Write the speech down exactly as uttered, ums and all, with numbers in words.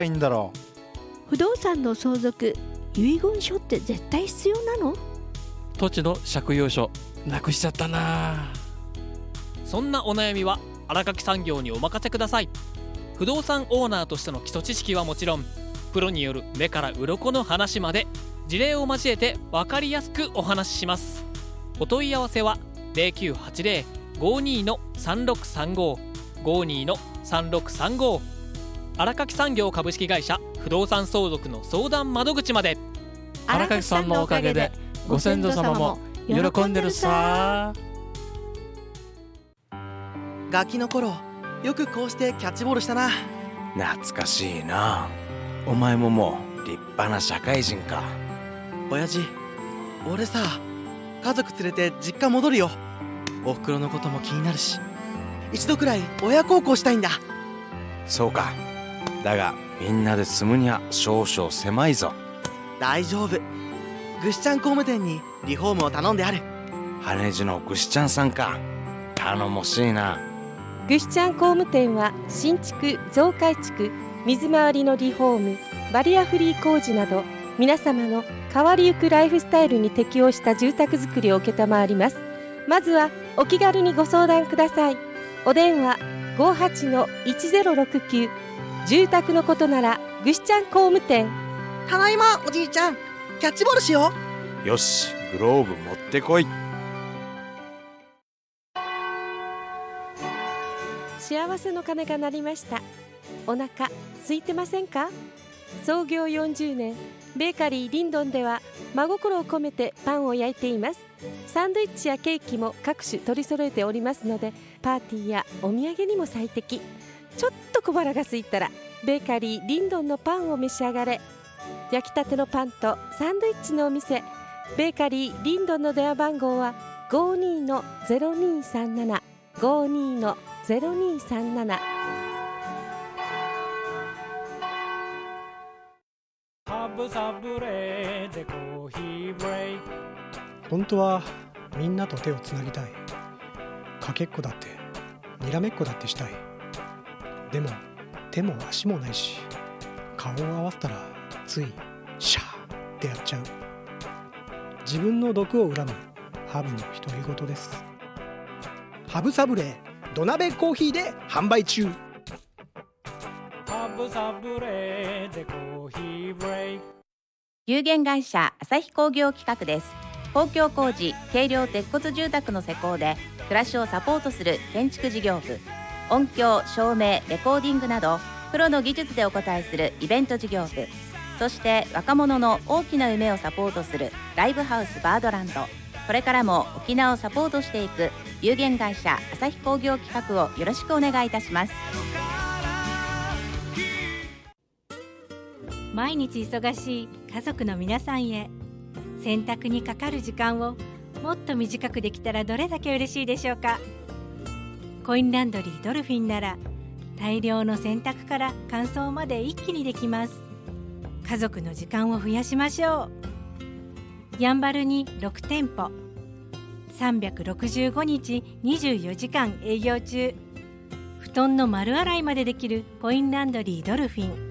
いいんだろう。不動産の相続遺言書って絶対必要なの？ 土地の借用書なくしちゃったな。 そんなお悩みは荒垣産業にお任せください。不動産オーナーとしての基礎知識はもちろん、プロによる目から鱗の話まで事例を交えて分かりやすくお話しします。お問い合わせは ゼロきゅうはちゼロ ごに さんろくさんご ごに さんろくさんご、荒垣産業株式会社不動産相続の相談窓口まで。 荒垣さんのおかげでご先祖様も喜んでるさ。 ガキの頃よくこうしてキャッチボールしたな。 懐かしいな。お前ももう立派な社会人か。 親父、俺さ、家族連れて実家戻るよ。お袋のことも気になるし、一度くらい親孝行したいんだ。 そうか。だがみんなで住むには少々狭いぞ。 大丈夫。ぐしちゃん工務店にリフォームを頼んである。 羽地のぐしちゃんさんか。頼もしいな。 ぐしちゃん工務店は新築増改築、水回りのリフォーム、バリアフリー工事など皆様の変わりゆくライフスタイルに適応した住宅づくりを承ります。まずはお気軽にご相談ください。お電話 ごーはちのいちゼロろくきゅう、 住宅のことならぐしちゃん工務店。 ただいまおじいちゃん、キャッチボールしよう。よし、グローブ持ってこい。 幸せの鐘が鳴りました。お腹空いてませんか？創業よんじゅうねん、ベーカリーリンドンでは真心を込めてパンを焼いています。サンドイッチやケーキも各種取り揃えておりますので、パーティーやお土産にも最適。ちょっと小腹が空いたらベーカリーリンドンのパンを召し上がれ。焼きたてのパンとサンドイッチのお店、ベーカリーリンドンの電話番号は ごに ゼロにさんなな ごに ゼロにさんなな。 本当はみんなと手をつなぎたい。かけっこだってにらめっこだってしたい。でも手も足もないし、顔を合わせたらついシャーってやっちゃう。自分の毒を恨むハブの独り言です。ハブサブレー土鍋コーヒーで販売中。ハブサブレーでコーヒーブレイク。有限会社朝日工業企画です。公共工事軽量鉄骨住宅の施工で暮らしをサポートする建築事業部、音響照明レコーディングなどプロの技術でお応えするイベント事業部、そして若者の大きな夢をサポートするライブハウスバードランド。これからも沖縄をサポートしていく有限会社朝日工業企画をよろしくお願いいたします。 毎日忙しい家族の皆さんへ、洗濯にかかる時間をもっと短くできたらどれだけ嬉しいでしょうか。コインランドリードルフィンなら大量の洗濯から乾燥まで一気にできます。家族の時間を増やしましょう。やんばるにろくてんぽ、さんびゃくろくじゅうごにちにじゅうよじかん営業中。布団の丸洗いまでできるコインランドリードルフィン。